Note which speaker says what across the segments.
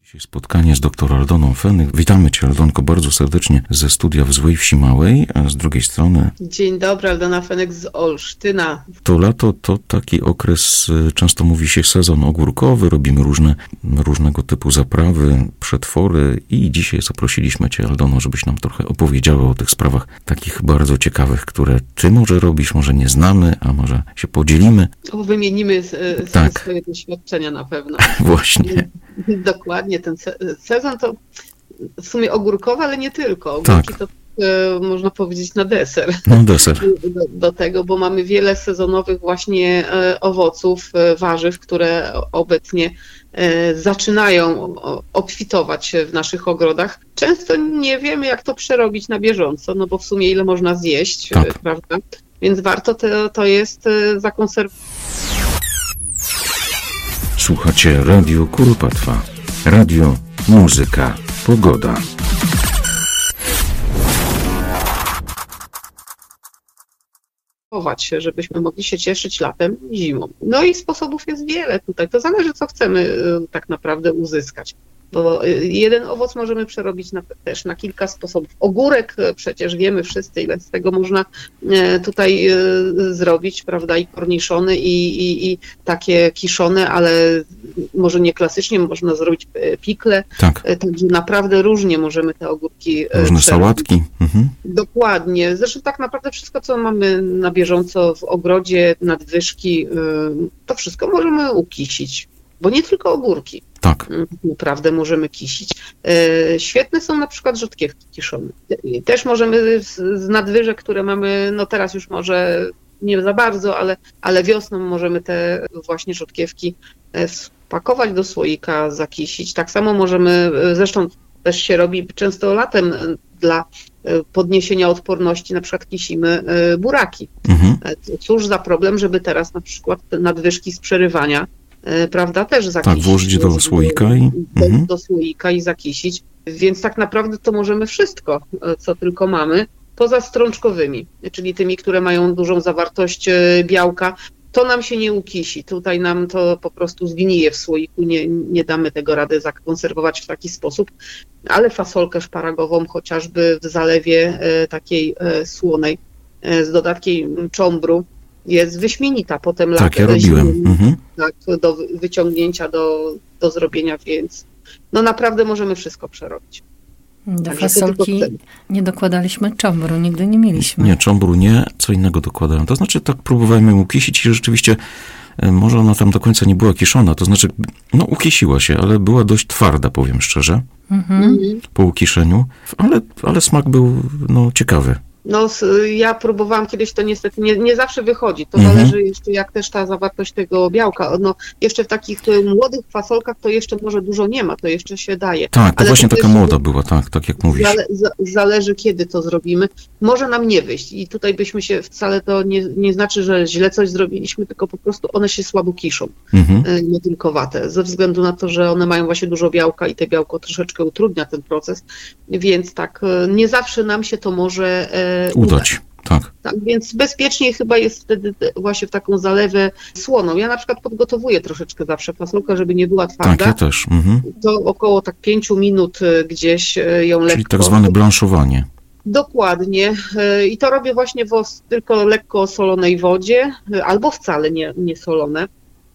Speaker 1: Dzisiaj spotkanie z dr Aldoną Fenyk. Witamy Cię, Aldonko, bardzo serdecznie ze studia w Złej Wsi Małej, a z drugiej strony...
Speaker 2: Dzień dobry, Aldona Fenyk z Olsztyna.
Speaker 1: To lato to taki okres, często mówi się sezon ogórkowy, robimy różnego typu zaprawy, przetwory i dzisiaj zaprosiliśmy Cię, Aldono, żebyś nam trochę opowiedziała o tych sprawach takich bardzo ciekawych, które Ty może robisz, może nie znamy, a może się podzielimy.
Speaker 2: Wymienimy swoje doświadczenia na pewno.
Speaker 1: Właśnie.
Speaker 2: Dokładnie, ten sezon to w sumie ogórkowy, ale nie tylko. Ogórki to można powiedzieć na deser.
Speaker 1: No deser.
Speaker 2: Do tego, bo mamy wiele sezonowych właśnie owoców, warzyw, które obecnie zaczynają obfitować w naszych ogrodach. Często nie wiemy, jak to przerobić na bieżąco, no bo w sumie ile można zjeść, prawda? Więc warto to jest zakonserwować.
Speaker 1: Słuchacie Radio Kuropatwa. Radio, muzyka, pogoda.
Speaker 2: Żebyśmy mogli się cieszyć latem i zimą. No i sposobów jest wiele tutaj. To zależy, co chcemy tak naprawdę uzyskać. Bo jeden owoc możemy przerobić też na kilka sposobów. Ogórek przecież wiemy wszyscy, ile z tego można tutaj zrobić, prawda, i korniszony, i takie kiszone, ale może nie klasycznie, można zrobić pikle.
Speaker 1: Tak.
Speaker 2: Także naprawdę różnie możemy te ogórki
Speaker 1: różne
Speaker 2: przerobić.
Speaker 1: Sałatki. Mhm.
Speaker 2: Dokładnie. Zresztą tak naprawdę wszystko, co mamy na bieżąco w ogrodzie, nadwyżki, to wszystko możemy ukisić. Bo nie tylko ogórki.
Speaker 1: Tak.
Speaker 2: Naprawdę możemy kisić. Świetne są na przykład rzodkiewki kiszone. Też możemy z nadwyżek, które mamy, no teraz już może nie za bardzo, ale wiosną możemy te właśnie rzodkiewki spakować do słoika, zakisić. Tak samo możemy, zresztą też się robi często latem dla podniesienia odporności, na przykład kisimy buraki. Mhm. Cóż za problem, żeby teraz na przykład nadwyżki z przerywania, prawda, też zakisić.
Speaker 1: Tak, włożyć do słoika
Speaker 2: do słoika i zakisić. Więc tak naprawdę to możemy wszystko, co tylko mamy, poza strączkowymi, czyli tymi, które mają dużą zawartość białka, to nam się nie ukisi. Tutaj nam to po prostu zgnije w słoiku, nie damy tego rady zakonserwować w taki sposób, ale fasolkę szparagową chociażby w zalewie takiej słonej z dodatkiem czombru jest wyśmienita. Potem
Speaker 1: tak, ja robiłem.
Speaker 2: Tak, do wyciągnięcia, do zrobienia, więc no naprawdę możemy wszystko przerobić.
Speaker 3: Do fasolki nie dokładaliśmy czombru, nigdy nie mieliśmy.
Speaker 1: Nie, czombru nie, co innego dokładałem. To znaczy tak próbowałem ją ukisić i rzeczywiście może ona tam do końca nie była kiszona, to znaczy no ukisiła się, ale była dość twarda, powiem szczerze, po ukiszeniu, ale smak był no ciekawy.
Speaker 2: No, ja próbowałam kiedyś, to niestety nie zawsze wychodzi. To zależy jeszcze, jak też ta zawartość tego białka. No, jeszcze w takich młodych fasolkach to jeszcze może dużo nie ma, to jeszcze się daje.
Speaker 1: Tak, to właśnie taka młoda była, tak jak mówisz.
Speaker 2: Zależy, kiedy to zrobimy. Może nam nie wyjść i tutaj byśmy się wcale to nie znaczy, że źle coś zrobiliśmy, tylko po prostu one się słabo kiszą, nie tylko watę. Ze względu na to, że one mają właśnie dużo białka i te białko troszeczkę utrudnia ten proces, więc tak, nie zawsze nam się to może
Speaker 1: udać. Tak,
Speaker 2: więc bezpieczniej chyba jest wtedy właśnie w taką zalewę słoną. Ja na przykład podgotowuję troszeczkę zawsze fasolkę, żeby nie była twarda.
Speaker 1: Tak, ja też.
Speaker 2: To około tak 5 minut gdzieś ją lekko...
Speaker 1: Czyli tak zwane blanszowanie.
Speaker 2: Dokładnie. I to robię właśnie w tylko lekko osolonej wodzie, albo wcale nie solone.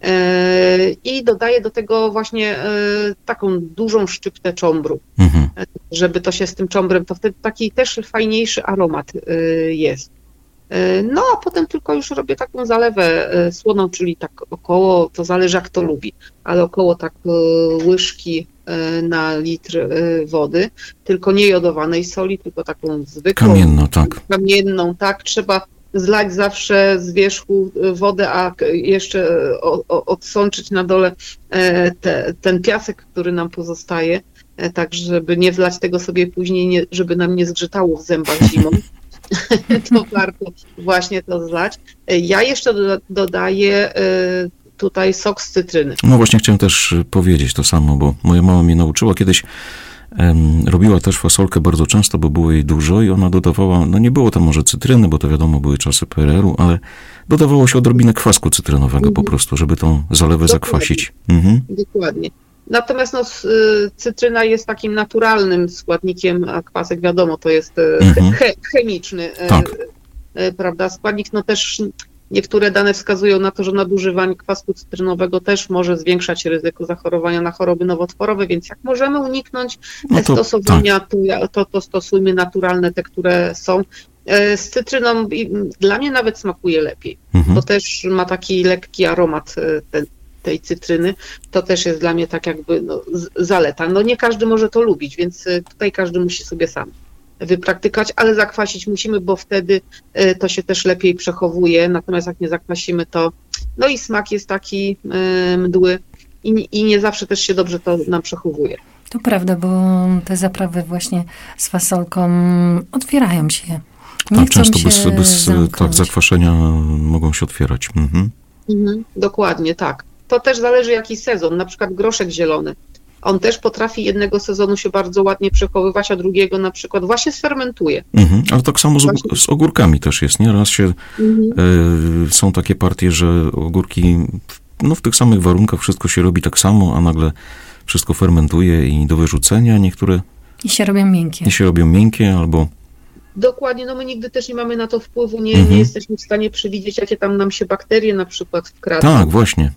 Speaker 2: I dodaję do tego właśnie taką dużą szczyptę czombru, żeby to się z tym czombrem, to wtedy taki też fajniejszy aromat jest. No a potem tylko już robię taką zalewę słoną, czyli tak około, to zależy jak to lubi, ale około tak łyżki na litr wody, tylko nie jodowanej soli, tylko taką zwykłą. Kamienną, tak. Trzeba zlać zawsze z wierzchu wodę, a jeszcze odsączyć na dole ten piasek, który nam pozostaje, tak żeby nie wlać tego sobie później, żeby nam nie zgrzytało w zębach zimą. To warto właśnie to zlać. Ja jeszcze dodaję tutaj sok z cytryny.
Speaker 1: No właśnie chciałem też powiedzieć to samo, bo moja mama mnie nauczyła kiedyś, robiła też fasolkę bardzo często, bo było jej dużo i ona dodawała, no nie było tam może cytryny, bo to wiadomo były czasy PRL-u, ale dodawało się odrobinę kwasku cytrynowego po prostu, żeby tą zalewę zakwasić.
Speaker 2: Dokładnie. Natomiast cytryna jest takim naturalnym składnikiem, a kwasek wiadomo, to jest chemiczny,
Speaker 1: Tak.
Speaker 2: Prawda, składnik. No też niektóre dane wskazują na to, że nadużywanie kwasku cytrynowego też może zwiększać ryzyko zachorowania na choroby nowotworowe, więc jak możemy uniknąć stosowania, to stosujmy naturalne, te, które są. Z cytryną dla mnie nawet smakuje lepiej, bo też ma taki lekki aromat tej cytryny. To też jest dla mnie tak jakby zaleta. No nie każdy może to lubić, więc tutaj każdy musi sobie sam wypraktykować, ale zakwasić musimy, bo wtedy to się też lepiej przechowuje, natomiast jak nie zakwasimy, to no i smak jest taki mdły i nie zawsze też się dobrze to nam przechowuje.
Speaker 3: To prawda, bo te zaprawy właśnie z fasolką otwierają się.
Speaker 1: Tak, często bez zakwaszenia mogą się otwierać.
Speaker 2: Dokładnie, tak. To też zależy jaki sezon, na przykład groszek zielony. On też potrafi jednego sezonu się bardzo ładnie przechowywać, a drugiego na przykład właśnie sfermentuje.
Speaker 1: Ale tak samo z ogórkami też jest, nie? Raz się są takie partie, że ogórki w tych samych warunkach wszystko się robi tak samo, a nagle wszystko fermentuje i do wyrzucenia. Niektóre
Speaker 3: i się robią miękkie. Albo...
Speaker 2: Dokładnie, no my nigdy też nie mamy na to wpływu, nie jesteśmy w stanie przewidzieć, jakie tam nam się bakterie na przykład wkradną.
Speaker 1: Tak, właśnie.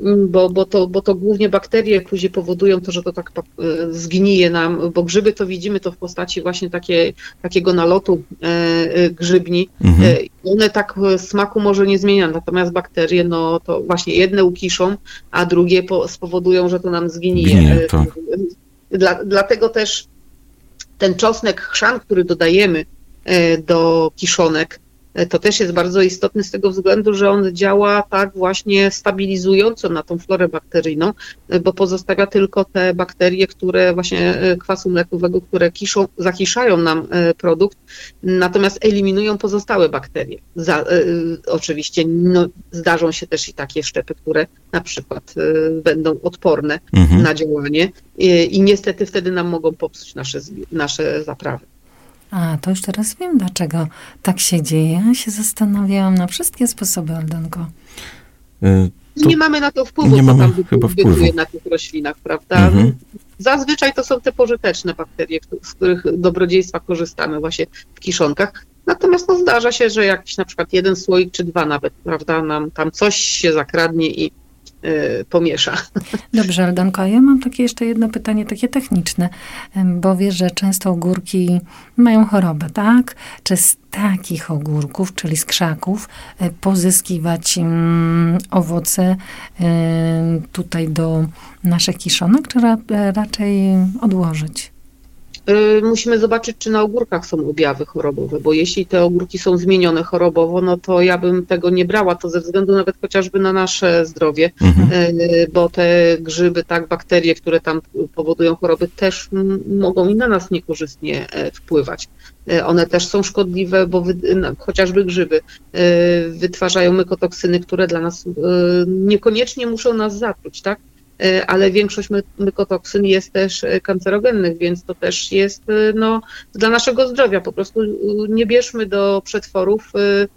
Speaker 2: Bo to głównie bakterie później powodują to, że to tak zgnije nam, bo grzyby to widzimy to w postaci właśnie takiego nalotu grzybni. One tak smaku może nie zmieniają, natomiast bakterie, no to właśnie jedne ukiszą, a drugie spowodują, że to nam zgnije.
Speaker 1: Tak.
Speaker 2: Dlatego też ten czosnek, chrzan, który dodajemy do kiszonek, to też jest bardzo istotny z tego względu, że on działa tak właśnie stabilizująco na tą florę bakteryjną, bo pozostawia tylko te bakterie, które właśnie kwasu mlekowego, które zakiszają nam produkt, natomiast eliminują pozostałe bakterie. Oczywiście zdarzą się też i takie szczepy, które na przykład będą odporne na działanie i niestety wtedy nam mogą popsuć nasze zaprawy.
Speaker 3: A, to już teraz wiem, dlaczego tak się dzieje. Ja się zastanawiałam na wszystkie sposoby, Aldanko.
Speaker 2: Nie mamy na to wpływu, co tam bytuje na tych roślinach, prawda? Zazwyczaj to są te pożyteczne bakterie, z których dobrodziejstwa korzystamy właśnie w kiszonkach. Natomiast zdarza się, że jakiś na przykład jeden słoik czy dwa nawet, prawda, nam tam coś się zakradnie i pomiesza.
Speaker 3: Dobrze, Aldanko, a ja mam jeszcze jedno pytanie, takie techniczne, bo wiesz, że często ogórki mają chorobę, tak? Czy z takich ogórków, czyli z krzaków, pozyskiwać owoce tutaj do naszych kiszonek, czy raczej odłożyć?
Speaker 2: Musimy zobaczyć, czy na ogórkach są objawy chorobowe, bo jeśli te ogórki są zmienione chorobowo, no to ja bym tego nie brała, to ze względu nawet chociażby na nasze zdrowie, bo te grzyby, tak, bakterie, które tam powodują choroby, też mogą i na nas niekorzystnie wpływać. One też są szkodliwe, bo chociażby grzyby wytwarzają mykotoksyny, które dla nas niekoniecznie muszą nas zatruć, tak? Ale większość mykotoksyn jest też kancerogennych, więc to też jest dla naszego zdrowia. Po prostu nie bierzmy do przetworów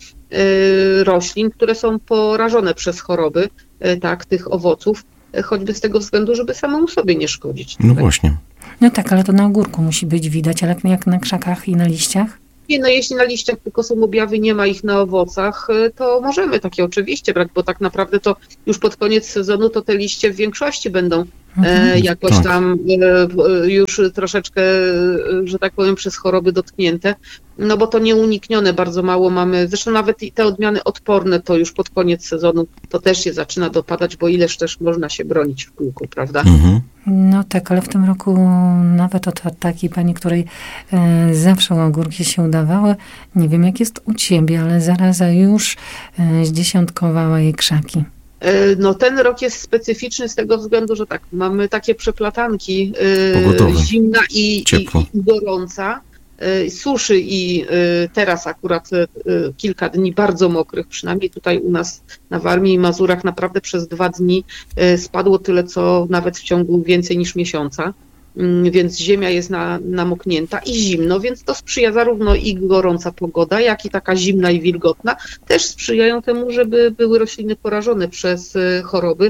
Speaker 2: roślin, które są porażone przez choroby, tak, tych owoców, choćby z tego względu, żeby samemu sobie nie szkodzić.
Speaker 1: No właśnie.
Speaker 3: No tak, ale to na ogórku musi być widać, ale jak na krzakach i na liściach?
Speaker 2: No jeśli na liściach tylko są objawy, nie ma ich na owocach, to możemy takie oczywiście brać, bo tak naprawdę to już pod koniec sezonu to te liście w większości będą jakoś tam już troszeczkę, że tak powiem, przez choroby dotknięte, no bo to nieuniknione, bardzo mało mamy, zresztą nawet i te odmiany odporne to już pod koniec sezonu to też się zaczyna dopadać, bo ileż też można się bronić w kółku, prawda?
Speaker 3: No tak, ale w tym roku nawet od takiej pani, której zawsze ogórki się udawały, nie wiem jak jest u ciebie, ale zaraza już zdziesiątkowała jej krzaki.
Speaker 2: No ten rok jest specyficzny z tego względu, że tak, mamy takie przeplatanki, zimna i gorąca, suszy i teraz akurat kilka dni bardzo mokrych, przynajmniej tutaj u nas na Warmii i Mazurach naprawdę przez 2 dni spadło tyle, co nawet w ciągu więcej niż miesiąca. Więc ziemia jest namoknięta i zimno, więc to sprzyja zarówno i gorąca pogoda, jak i taka zimna i wilgotna, też sprzyjają temu, żeby były rośliny porażone przez choroby.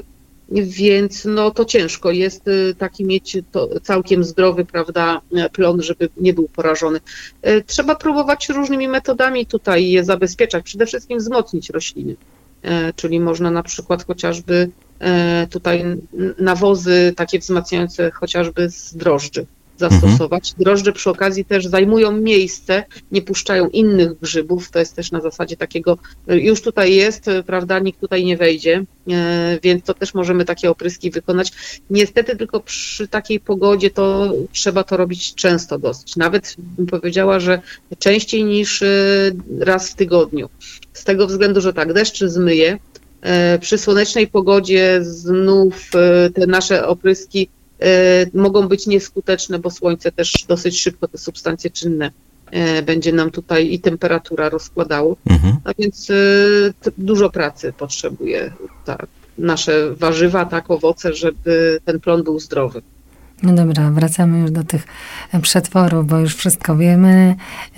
Speaker 2: więc no to ciężko jest taki mieć to całkiem zdrowy, prawda, plon, żeby nie był porażony. Trzeba próbować różnymi metodami tutaj je zabezpieczać, przede wszystkim wzmocnić rośliny, czyli można na przykład chociażby tutaj nawozy takie wzmacniające chociażby z drożdży zastosować. Drożdże przy okazji też zajmują miejsce, nie puszczają innych grzybów, to jest też na zasadzie takiego, już tutaj jest, prawda, nikt tutaj nie wejdzie, więc to też możemy takie opryski wykonać. Niestety tylko przy takiej pogodzie to trzeba to robić często dosyć, nawet bym powiedziała, że częściej niż raz w tygodniu. Z tego względu, że tak, deszcz zmyje, przy słonecznej pogodzie znów te nasze opryski mogą być nieskuteczne, bo słońce też dosyć szybko te substancje czynne będzie nam tutaj i temperatura rozkładało. A więc dużo pracy potrzebuje nasze warzywa, tak, owoce, żeby ten plon był zdrowy.
Speaker 3: No dobra, wracamy już do tych przetworów, bo już wszystko wiemy.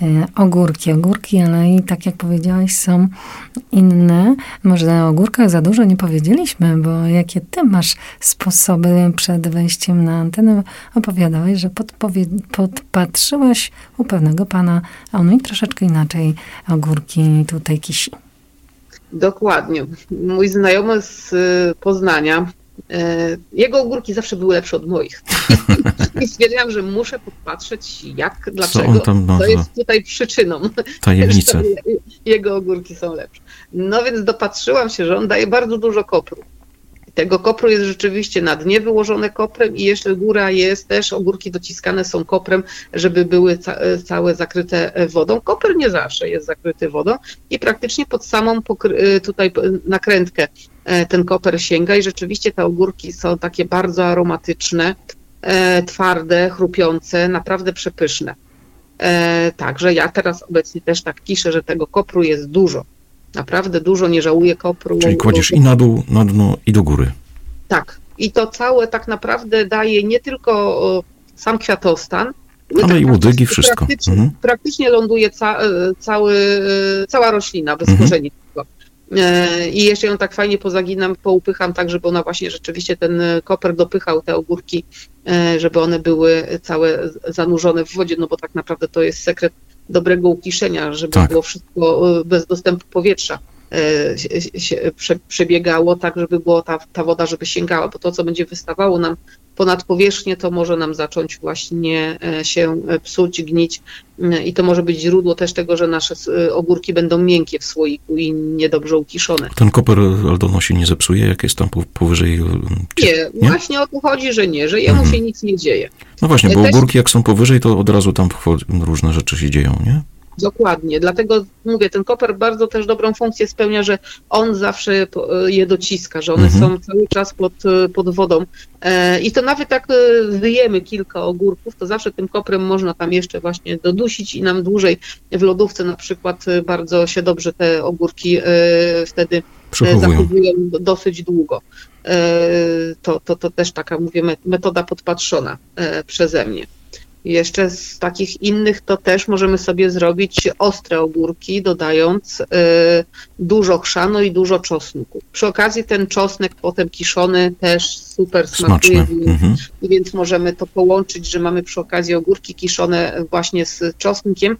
Speaker 3: Ogórki, ale i tak jak powiedziałaś, są inne. Może o ogórkach za dużo nie powiedzieliśmy, bo jakie ty masz sposoby przed wejściem na antenę? Opowiadałeś, że podpatrzyłaś u pewnego pana, a on mi troszeczkę inaczej ogórki tutaj kisi.
Speaker 2: Dokładnie. Mój znajomy z Poznania, jego ogórki zawsze były lepsze od moich. I stwierdziłam, że muszę popatrzeć dlaczego. To jest tutaj przyczyną,
Speaker 1: tajemnicę.
Speaker 2: że jego ogórki są lepsze. No więc dopatrzyłam się, że on daje bardzo dużo kopru. Tego kopru jest rzeczywiście na dnie wyłożone koprem i jeszcze góra jest też, ogórki dociskane są koprem, żeby były całe zakryte wodą. Koper nie zawsze jest zakryty wodą i praktycznie pod samą tutaj nakrętkę ten koper sięga i rzeczywiście te ogórki są takie bardzo aromatyczne, twarde, chrupiące, naprawdę przepyszne. Także ja teraz obecnie też tak kiszę, że tego kopru jest dużo. Naprawdę dużo, nie żałuję kopru.
Speaker 1: Czyli kładziesz i na dół, na dno i do góry.
Speaker 2: Tak. I to całe tak naprawdę daje nie tylko sam kwiatostan,
Speaker 1: ale tak i łodygi, wszystko.
Speaker 2: Praktycznie ląduje cała roślina bez korzeni. I jeszcze ją tak fajnie pozaginam, poupycham tak, żeby ona właśnie rzeczywiście ten koper dopychał te ogórki, żeby one były całe zanurzone w wodzie, no bo tak naprawdę to jest sekret dobrego ukiszenia, żeby było wszystko bez dostępu powietrza przebiegało, tak żeby było ta woda, żeby sięgała, bo to, co będzie wystawało nam ponad powierzchnię, to może nam zacząć właśnie się psuć, gnić i to może być źródło też tego, że nasze ogórki będą miękkie w słoiku i niedobrze ukiszone.
Speaker 1: Ten koper, Aldono, się nie zepsuje, jak jest tam powyżej?
Speaker 2: Nie, właśnie o to chodzi, że nie, że jemu się nic nie dzieje.
Speaker 1: No właśnie, bo ogórki jak są powyżej, to od razu tam różne rzeczy się dzieją, nie?
Speaker 2: Dokładnie, dlatego mówię, ten koper bardzo też dobrą funkcję spełnia, że on zawsze je dociska, że one są cały czas pod wodą i to nawet jak wyjemy kilka ogórków, to zawsze tym koprem można tam jeszcze właśnie dodusić i nam dłużej w lodówce na przykład bardzo się dobrze te ogórki wtedy zachowują dosyć długo. To też taka, mówię, metoda podpatrzona przeze mnie. Jeszcze z takich innych to też możemy sobie zrobić ostre ogórki, dodając dużo chrzanu i dużo czosnku. Przy okazji ten czosnek potem kiszony też super smakuje, więc możemy to połączyć, że mamy przy okazji ogórki kiszone właśnie z czosnkiem.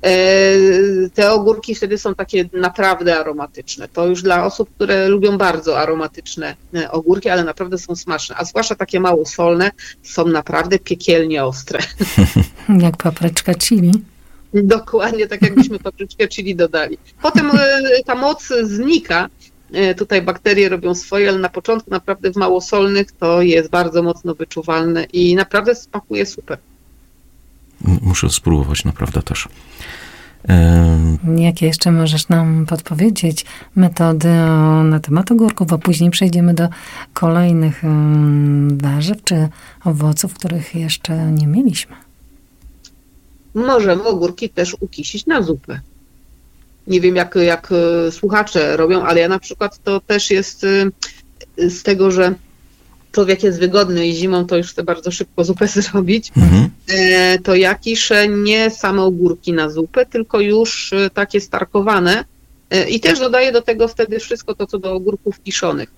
Speaker 2: Te ogórki wtedy są takie naprawdę aromatyczne. To już dla osób, które lubią bardzo aromatyczne ogórki, ale naprawdę są smaczne, a zwłaszcza takie mało solne, są naprawdę piekielnie ostre.
Speaker 3: Jak papryczka chili.
Speaker 2: Dokładnie, tak jakbyśmy papryczkę chili dodali. Potem ta moc znika, tutaj bakterie robią swoje, ale na początku naprawdę w małosolnych to jest bardzo mocno wyczuwalne i naprawdę smakuje super.
Speaker 1: Muszę spróbować naprawdę też.
Speaker 3: Jakie jeszcze możesz nam podpowiedzieć metody na temat ogórków, a później przejdziemy do kolejnych warzyw czy owoców, których jeszcze nie mieliśmy?
Speaker 2: Możemy ogórki też ukisić na zupę. Nie wiem, jak słuchacze robią, ale ja na przykład to też jest z tego, że człowiek jest wygodny i zimą to już chce bardzo szybko zupę zrobić, to ja kiszę nie same ogórki na zupę, tylko już takie starkowane i też dodaję do tego wtedy wszystko to, co do ogórków kiszonych.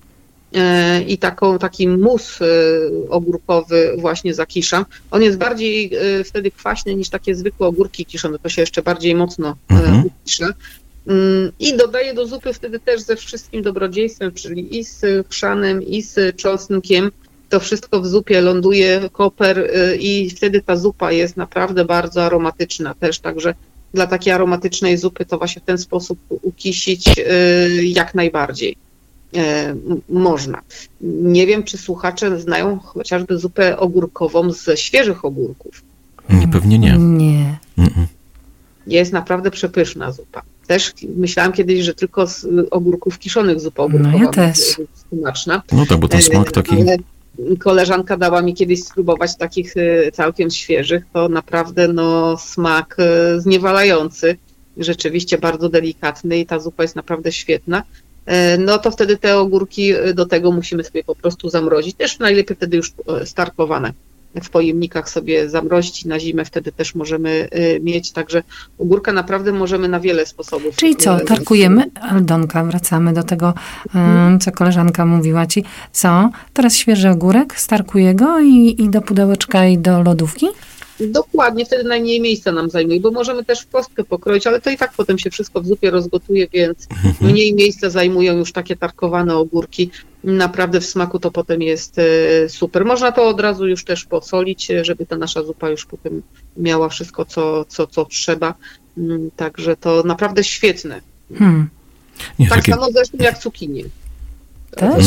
Speaker 2: i taki mus ogórkowy właśnie zakiszam. On jest bardziej wtedy kwaśny niż takie zwykłe ogórki kiszone, to się jeszcze bardziej mocno ukisza. I dodaję do zupy wtedy też ze wszystkim dobrodziejstwem, czyli i z chrzanem, i z czosnkiem. To wszystko w zupie ląduje, koper i wtedy ta zupa jest naprawdę bardzo aromatyczna też, także dla takiej aromatycznej zupy to właśnie w ten sposób ukisić jak najbardziej można. Nie wiem, czy słuchacze znają chociażby zupę ogórkową ze świeżych ogórków.
Speaker 1: Pewnie nie.
Speaker 3: Nie.
Speaker 2: Jest naprawdę przepyszna zupa. Też myślałam kiedyś, że tylko z ogórków kiszonych zupa ogórkowa
Speaker 3: ja też.
Speaker 2: jest smaczna.
Speaker 1: No tak, bo ten smak taki...
Speaker 2: Ale koleżanka dała mi kiedyś spróbować takich całkiem świeżych, to naprawdę smak zniewalający, rzeczywiście bardzo delikatny i ta zupa jest naprawdę świetna. No to wtedy te ogórki do tego musimy sobie po prostu zamrozić. Też najlepiej wtedy już starkowane w pojemnikach sobie zamrozić i na zimę wtedy też możemy mieć. Także ogórka naprawdę możemy na wiele sposobów.
Speaker 3: Czyli co, tarkujemy? Aldonka, wracamy do tego, co koleżanka mówiła ci. Co? Teraz świeży ogórek, starkuję go i do pudełeczka i do lodówki?
Speaker 2: Dokładnie, wtedy najmniej miejsca nam zajmuje, bo możemy też w kostkę pokroić, ale to i tak potem się wszystko w zupie rozgotuje, więc mniej miejsca zajmują już takie tarkowane ogórki. Naprawdę w smaku to potem jest super. Można to od razu już też posolić, żeby ta nasza zupa już potem miała wszystko, co trzeba. Także to naprawdę świetne.
Speaker 1: Nie,
Speaker 2: tak samo zresztą jak cukinie.
Speaker 3: Też?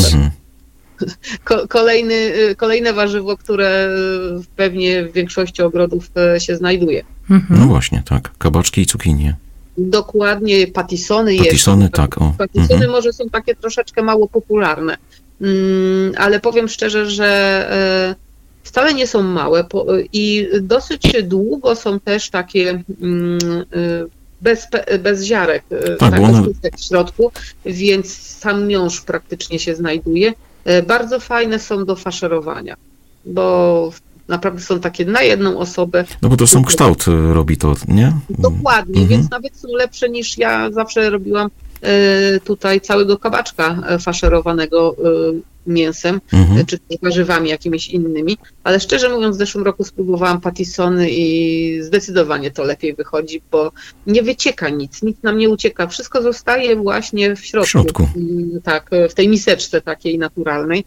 Speaker 2: Kolejne warzywo, które pewnie w większości ogrodów się znajduje.
Speaker 1: No właśnie, tak. Kabaczki i cukinie.
Speaker 2: Dokładnie, patisony
Speaker 1: Patisony, tak.
Speaker 2: Patisony może są takie troszeczkę mało popularne, ale powiem szczerze, że wcale nie są małe i dosyć długo są też takie bez ziarek,
Speaker 1: tak,
Speaker 2: w środku, więc sam miąższ praktycznie się znajduje. Bardzo fajne są do faszerowania, bo naprawdę są takie na jedną osobę.
Speaker 1: No bo to sam kształt robi to, nie?
Speaker 2: Dokładnie, więc nawet są lepsze niż ja zawsze robiłam tutaj całego kabaczka faszerowanego mięsem, czy warzywami jakimiś innymi, ale szczerze mówiąc w zeszłym roku spróbowałam patisony i zdecydowanie to lepiej wychodzi, bo nie wycieka nic nam nie ucieka, wszystko zostaje właśnie w środku. Tak, w tej miseczce takiej naturalnej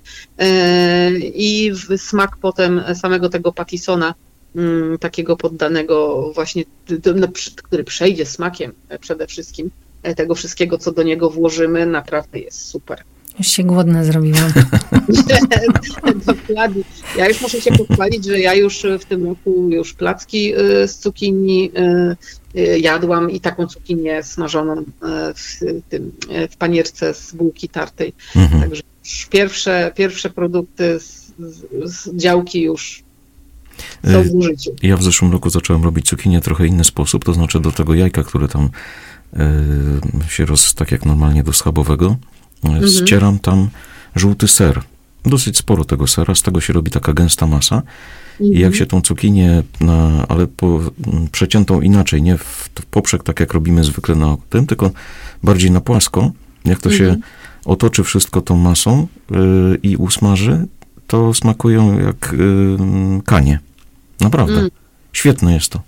Speaker 2: i smak potem samego tego patisona, takiego poddanego właśnie, który przejdzie smakiem przede wszystkim, tego wszystkiego, co do niego włożymy, naprawdę jest super.
Speaker 3: Już się głodna zrobiłam.
Speaker 2: Dokładnie. Ja już muszę się pochwalić, że ja już w tym roku placki z cukinii jadłam i taką cukinię smażoną w panierce z bułki tartej. Także już pierwsze produkty z działki już są w użyciu.
Speaker 1: Ja w zeszłym roku zacząłem robić cukinię w trochę inny sposób, to znaczy do tego jajka, które tam się tak jak normalnie do schabowego, ścieram tam żółty ser. Dosyć sporo tego sera, z tego się robi taka gęsta masa. I jak się tą cukinię, ale przeciętą inaczej, nie w poprzek, tak jak robimy zwykle na tym, tylko bardziej na płasko, jak to się otoczy wszystko tą masą i usmaży, to smakują jak kanie. Naprawdę. Świetne jest to.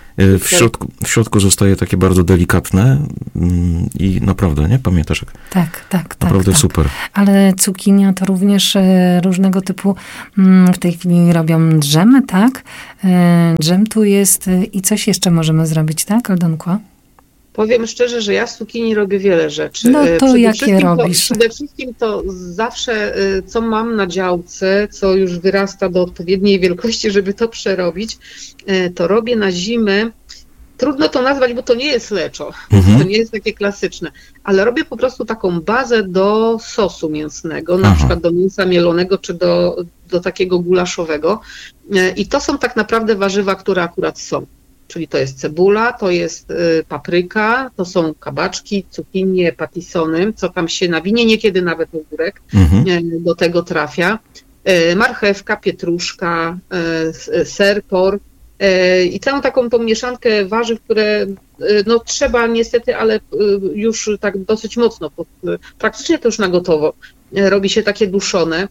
Speaker 1: W środku zostaje takie bardzo delikatne i naprawdę, nie? Pamiętasz?
Speaker 3: Tak.
Speaker 1: Naprawdę
Speaker 3: tak.
Speaker 1: super.
Speaker 3: Ale cukinia to również różnego typu, w tej chwili robią dżemy, tak? Dżem tu jest i coś jeszcze możemy zrobić, tak, Aldonku?
Speaker 2: Powiem szczerze, że ja z cukinii robię wiele rzeczy.
Speaker 3: No to jakie robisz?
Speaker 2: Przede wszystkim to zawsze, co mam na działce, co już wyrasta do odpowiedniej wielkości, żeby to przerobić, to robię na zimę. Trudno to nazwać, bo to nie jest leczo, to nie jest takie klasyczne, ale robię po prostu taką bazę do sosu mięsnego, na przykład do mięsa mielonego, czy do takiego gulaszowego. I to są tak naprawdę warzywa, które akurat są. Czyli to jest cebula, to jest papryka, to są kabaczki, cukinie, patisony, co tam się nawinie, niekiedy nawet ogórek do tego trafia. Marchewka, pietruszka, ser, por i całą taką tą mieszankę warzyw, które no trzeba niestety, ale już tak dosyć mocno, praktycznie to już na gotowo robi się takie duszone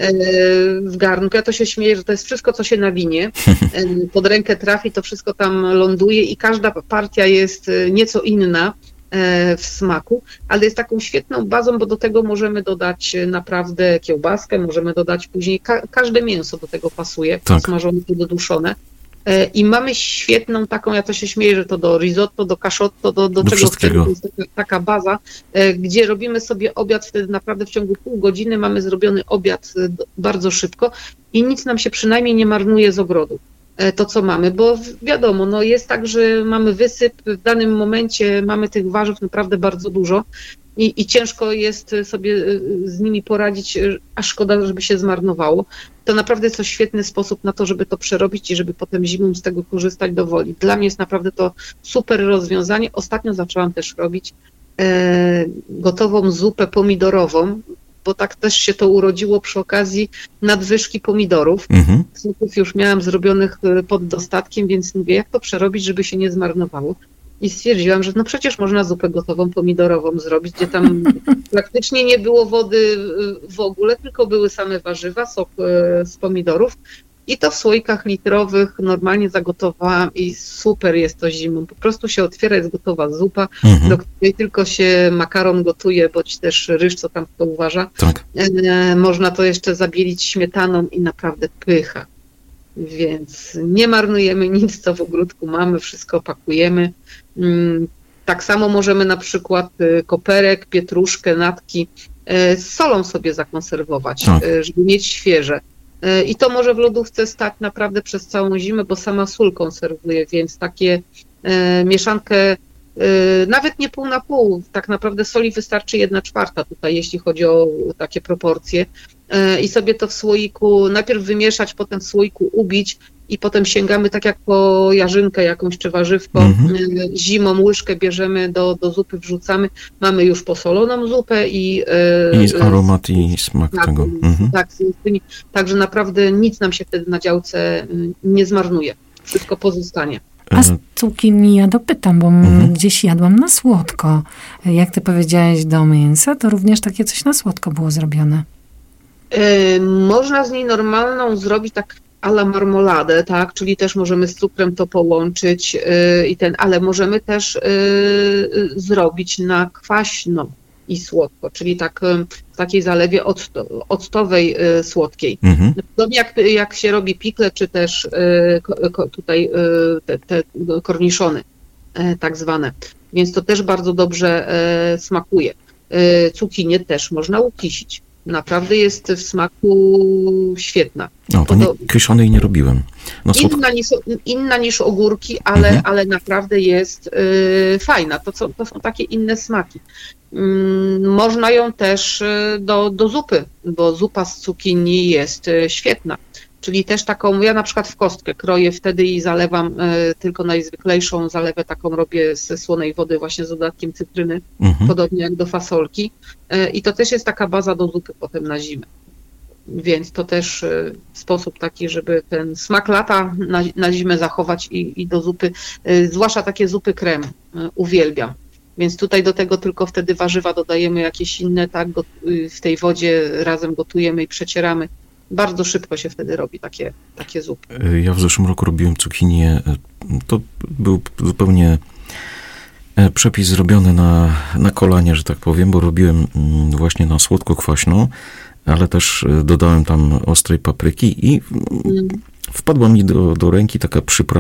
Speaker 2: w garnku. Ja to się śmieję, że to jest wszystko, co się nawinie. Pod rękę trafi, to wszystko tam ląduje i każda partia jest nieco inna w smaku, ale jest taką świetną bazą, bo do tego możemy dodać naprawdę kiełbaskę, możemy dodać później, każde mięso do tego pasuje, smażone czy doduszone. I mamy świetną taką, ja to się śmieję, że to do risotto, do cachotto, do czego chcemy, to jest taka baza, gdzie robimy sobie obiad, wtedy naprawdę w ciągu pół godziny mamy zrobiony obiad bardzo szybko i nic nam się przynajmniej nie marnuje z ogrodu. To, co mamy, bo wiadomo, no jest tak, że mamy wysyp, w danym momencie mamy tych warzyw naprawdę bardzo dużo i ciężko jest sobie z nimi poradzić, a szkoda, żeby się zmarnowało. To naprawdę jest to świetny sposób na to, żeby to przerobić i żeby potem zimą z tego korzystać do woli. Dla mnie jest naprawdę to super rozwiązanie. Ostatnio zaczęłam też robić gotową zupę pomidorową, bo tak też się to urodziło przy okazji nadwyżki pomidorów. Zupów już miałam zrobionych pod dostatkiem, więc mówię, jak to przerobić, żeby się nie zmarnowało. I stwierdziłam, że no przecież można zupę gotową pomidorową zrobić, gdzie tam praktycznie nie było wody w ogóle, tylko były same warzywa, sok z pomidorów. I to w słoikach litrowych normalnie zagotowałam i super jest to zimą. Po prostu się otwiera, jest gotowa zupa, do której tylko się makaron gotuje, bądź też ryż, co tam kto uważa.
Speaker 1: Tak.
Speaker 2: Można to jeszcze zabielić śmietaną i naprawdę pycha. Więc nie marnujemy nic, co w ogródku mamy, wszystko pakujemy. Tak samo możemy na przykład koperek, pietruszkę, natki z solą sobie zakonserwować, żeby mieć świeże. I to może w lodówce stać naprawdę przez całą zimę, bo sama sól konserwuje, więc takie mieszankę, nawet nie pół na pół, tak naprawdę soli wystarczy 1/4 tutaj, jeśli chodzi o takie proporcje. I sobie to w słoiku najpierw wymieszać, potem w słoiku ubić i potem sięgamy tak jak po jarzynkę jakąś czy warzywko, zimą łyżkę bierzemy do zupy, wrzucamy, mamy już posoloną zupę i
Speaker 1: aromat i smak tego.
Speaker 2: Tak, także naprawdę nic nam się wtedy na działce nie zmarnuje, wszystko pozostanie.
Speaker 3: A z cukinii ja dopytam, bo gdzieś jadłam na słodko. Jak ty powiedziałeś do mięsa, to również takie coś na słodko było zrobione.
Speaker 2: Można z niej normalną zrobić tak a la marmoladę, tak, czyli też możemy z cukrem to połączyć ale możemy też zrobić na kwaśno i słodko, czyli tak w takiej zalewie octowej słodkiej. Podobnie jak się robi pikle, czy też tutaj te korniszony tak zwane, więc to też bardzo dobrze smakuje. Cukinię też można ukisić. Naprawdę jest w smaku świetna.
Speaker 1: No, to kiszonej nie robiłem. No,
Speaker 2: inna niż ogórki, ale naprawdę jest fajna. To są takie inne smaki. Można ją też do zupy, bo zupa z cukinii jest świetna. Czyli też taką, ja na przykład w kostkę kroję wtedy i zalewam tylko najzwyklejszą zalewę, taką robię ze słonej wody właśnie z dodatkiem cytryny, podobnie jak do fasolki. I to też jest taka baza do zupy potem na zimę. Więc to też sposób taki, żeby ten smak lata na zimę zachować i do zupy, zwłaszcza takie zupy krem, uwielbiam. Więc tutaj do tego tylko wtedy warzywa dodajemy jakieś inne, tak, w tej wodzie razem gotujemy i przecieramy. Bardzo szybko się wtedy robi takie zupy.
Speaker 1: Ja w zeszłym roku robiłem cukinię. To był zupełnie przepis zrobiony na kolanie, że tak powiem, bo robiłem właśnie na słodko-kwaśno, ale też dodałem tam ostrej papryki i wpadła mi do ręki taka przyprawa